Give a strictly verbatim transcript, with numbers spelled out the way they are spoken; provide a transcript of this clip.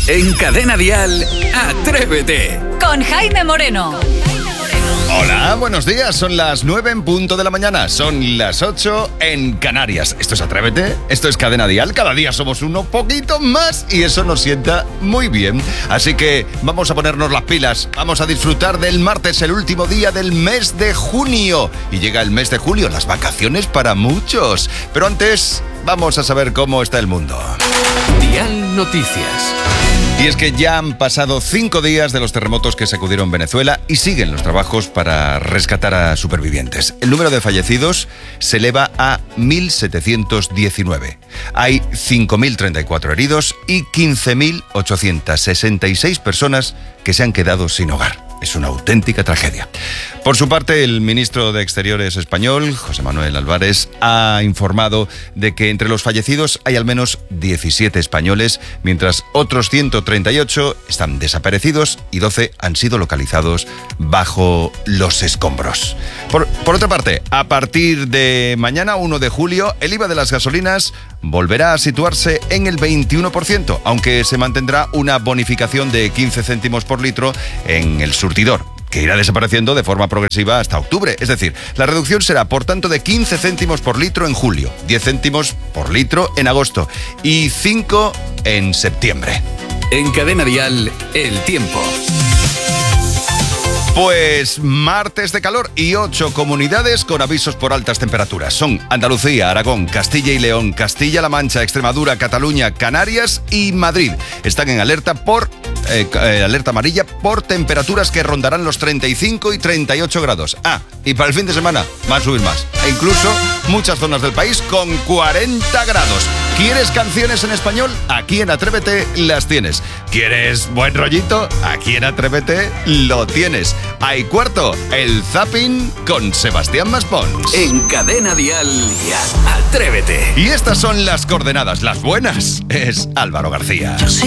En Cadena Dial, Atrévete. Con Jaime Moreno. Hola, buenos días. Son las nueve en punto de la mañana. Son las ocho en Canarias. Esto es Atrévete, esto es Cadena Dial. Cada día somos uno poquito más y eso nos sienta muy bien. Así que vamos a ponernos las pilas. Vamos a disfrutar del martes, el último día del mes de junio. Y llega el mes de julio, las vacaciones para muchos. Pero antes, vamos a saber cómo está el mundo. Dial Noticias. Y es que ya han pasado cinco días de los terremotos que sacudieron Venezuela y siguen los trabajos para rescatar a supervivientes. El número de fallecidos se eleva a mil setecientos diecinueve. Hay cinco mil treinta y cuatro heridos y quince mil ochocientos sesenta y seis personas que se han quedado sin hogar. Es una auténtica tragedia. Por su parte, el ministro de Exteriores español, José Manuel Álvarez, ha informado de que entre los fallecidos hay al menos diecisiete españoles, mientras otros ciento treinta y ocho están desaparecidos y doce han sido localizados bajo los escombros. Por, por otra parte, a partir de mañana, uno de julio, el I V A de las gasolinas volverá a situarse en el veintiuno por ciento, aunque se mantendrá una bonificación de quince céntimos por litro en el surtidor, que irá desapareciendo de forma progresiva hasta octubre. Es decir, la reducción será, por tanto, de quince céntimos por litro en julio, diez céntimos por litro en agosto y cinco en septiembre. En Cadena Dial, el tiempo. Pues martes de calor y ocho comunidades con avisos por altas temperaturas. Son Andalucía, Aragón, Castilla y León, Castilla-La Mancha, Extremadura, Cataluña, Canarias y Madrid. Están en alerta por eh, eh, alerta amarilla por temperaturas que rondarán los treinta y cinco y treinta y ocho grados. Ah, y para el fin de semana va a subir más. E incluso muchas zonas del país con cuarenta grados. ¿Quieres canciones en español? Aquí en Atrévete las tienes. ¿Quieres buen rollito? Aquí en Atrévete lo tienes. Hay cuarto, el zapping con Sebastián Maspons. En Cadena Dial, Atrévete. Y estas son las coordenadas. Las buenas es Álvaro García.